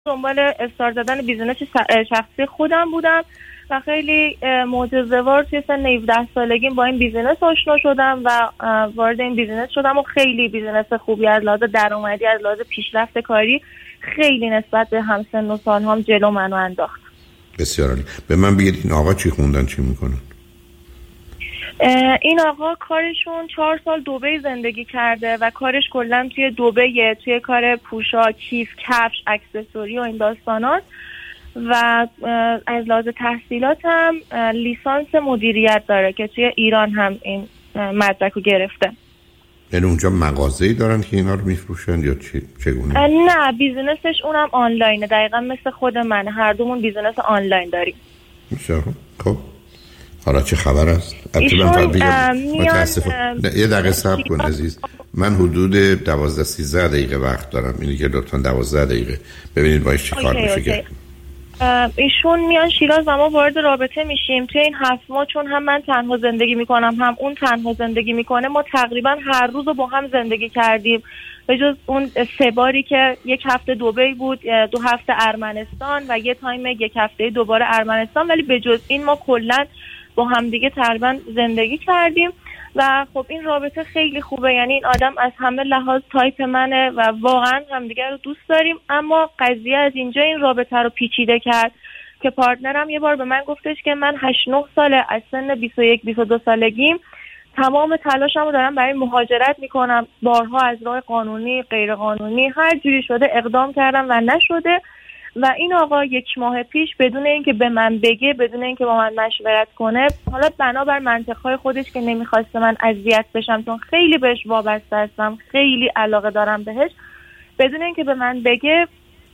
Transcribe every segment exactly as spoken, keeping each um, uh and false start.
دنبال استارت زدن بیزینس شخصی خودم بودم و خیلی معجزه‌وار توی سن هفده سالگیم با این بیزینس آشنا شدم و وارد این بیزینس شدم و خیلی بیزینس خوبی از لحاظ درآمدی، از لحاظ پیشرفت کاری خیلی نسبت به همسن و سال‌هام جلو منو انداخت. بسیار عالی. به من بگید این آقا چی خوندن، چی میکنن؟ این آقا کارشون چهار سال دبی زندگی کرده و کارش کلا توی دبی، توی کار پوشاک، کیف، کفش، اکسسوری و این داستانات و از لحاظ تحصیلات هم لیسانس مدیریت داره که توی ایران هم این مدرک رو گرفته. یعنی اونجا مغازه‌ای دارن که اینا رو میفروشن یا چی چگونه؟ نه، بیزینسش اونم آنلاینه، دقیقا مثل خود من، هر دومون بیزینس آنلاین داریم. میشه. خب حالا چه خبر است؟ ایشون یه دقیقه صبر کن عزیز. من حدود دوازده سیزده دقیقه وقت دارم، اینی که لطفاً دوازده دقیقه ببینید باید چی کار میشه کرد. ایشون میان شیراز و ما وارد رابطه میشیم. توی این هفت ماه چون هم من تنها زندگی میکنم هم اون تنها زندگی میکنه، ما تقریبا هر روز رو با هم زندگی کردیم به جز اون سه باری که یک هفته دبی بود، دو هفته ارمنستان و یه تایم یک هفته دوباره ارمنستان، ولی به جز این ما کلا با هم دیگه تقریبا زندگی کردیم و خب این رابطه خیلی خوبه. یعنی این آدم از همه لحاظ تایپ منه و واقعا همدیگه رو دوست داریم. اما قضیه از اینجا این رابطه رو پیچیده کرد که پارتنرم یه بار به من گفتش که من هشت نه ساله از سن بیست و یک بیست و دو سالگیم تمام تلاشم رو دارم برای مهاجرت میکنم، بارها از راه قانونی، غیر قانونی، هر جوری شده اقدام کردم و نشده. و این آقا یک ماه پیش بدون اینکه به من بگه، بدون اینکه با من مشورت کنه، حالا بنابر منطقهای خودش که نمیخواسته من اذیت بشم چون خیلی بهش وابسته هستم، خیلی علاقه دارم بهش، بدون اینکه به من بگه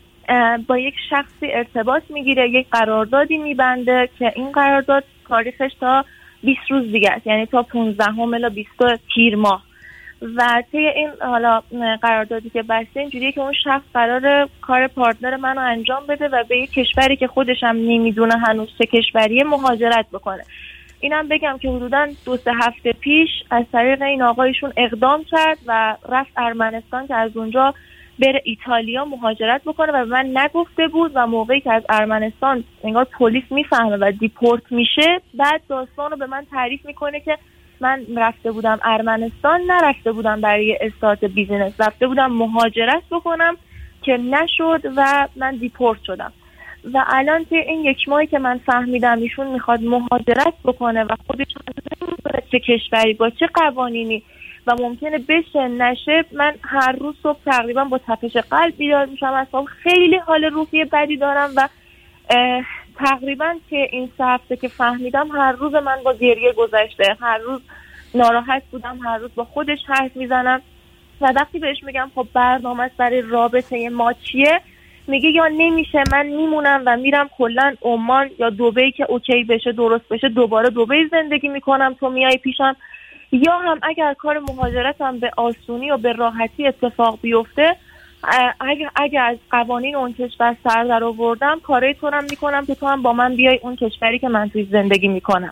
با یک شخصی ارتباط میگیره، یک قراردادی میبنده که این قرارداد تاریخش تا بیست روز دیگه است، یعنی تا پانزدهم الی بیست تیر ماه. و طی این حالا قراردادی که بسته اینجوریه که اون شخص قراره کار پارتنر منو انجام بده و به یک کشوری که خودش هم نمیدونه هنوز چه کشوریه مهاجرت بکنه. اینم بگم که حدوداً دو سه هفته پیش از طریق این آقایشون اقدام کرد و رفت ارمنستان که از اونجا بره ایتالیا مهاجرت بکنه و به من نگفته بود و موقعی که از ارمنستان انگار پلیس میفهمه و دیپورت میشه، بعد داستان رو به من تعریف میکنه که من رفته بودم ارمنستان، نرفته بودم برای استارت بیزینس، رفته بودم مهاجرت بکنم که نشد و من دیپورت شدم. و الان توی این یک ماهی که من فهمیدم ایشون میخواد مهاجرت بکنه و خودش نمیدونه چه کشوری با چه قوانینی و ممکنه بشه نشه، من هر روز صبح تقریبا با تپش قلب بیدار میشم، اصلا خیلی حال روحی بدی دارم و تقریبا که این سه هفته که فهمیدم هر روز من با گریه گذشته، هر روز ناراحت بودم، هر روز با خودش حرف میزنم و وقتی بهش میگم خب برنامه برای رابطه ما چیه، میگه یا نمیشه من میمونم و میرم کلا عمان یا دبی که اوکی بشه درست بشه دوباره دبی زندگی میکنم تو میای پیشم، یا هم اگر کار مهاجرتم به آسونی و به راحتی اتفاق بیفته، اگر اگر از قوانین اون کشور سر در آوردم کاری کنم میکنم که تو هم با من بیای اون کشوری که من توی زندگی میکنم.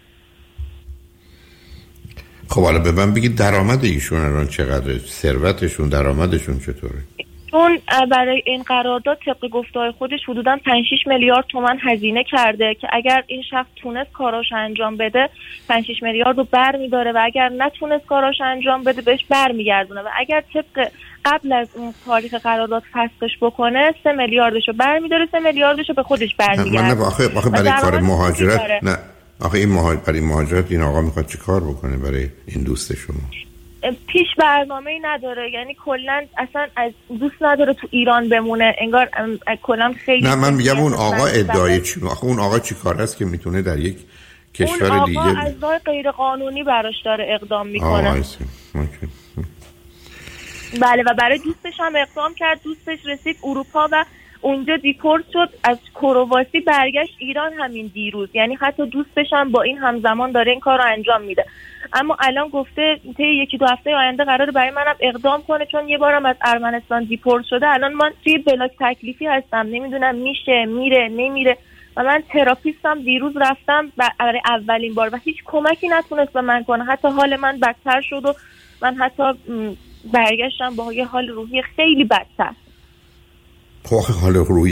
خب حالا به من بگید درآمد ایشون الان چقدره؟ ثروتشون، درآمدشون چطوره؟ چون برای این قرارداد طبق گفته‌های خودش حدوداً پنج شش میلیارد تومان هزینه کرده که اگر این شخص تونست کاراش انجام بده پنج شش میلیارد رو برمی‌داره و اگر نتونست کاراش انجام بده بهش برمیگردونه و اگر طبق قبل از اون تاریخ قرارداد فسخش بکنه سه میلیاردش رو برمی‌داره، سه میلیاردش رو به خودش برمیگردونه. من آخه آخه برای کار مهاجرت نه آخه این مهاجرت برای مهاجرت این آقا میخواد چی کار بکنه برای این دوست شما؟ پیش برنامه‌ای نداره، یعنی کلا اصلا از دوست نداره تو ایران بمونه، انگار کلا خیلی. نه من میگم اون آقا ادعای چی؟ آخه اون آقا چی کار است که میتونه در یک کشور اون دیگه آقا از راه غیر قانونی براش داره اقدام میکنه. بله و برای دوستش هم اقدام کرد، دوستش رسید اروپا و اونجا دیپورت شد، از کرواسی برگشت ایران همین دیروز، یعنی حتی دوستش هم با این همزمان داره این کار رو انجام میده. اما الان گفته طی یکی دو هفته آینده قراره برای منم اقدام کنه چون یه بارم از ارمنستان دیپورت شده. الان من توی بلاک تکلیفی هستم، نمیدونم میشه میره نمیره و من تراپیستم دیروز رفتم برای اولین بار و هیچ کمکی نتونست به من کنه، حتی حال من بدتر شد و من حتی برگشتم با یه حال روحی خیلی بدتر. خب حال روی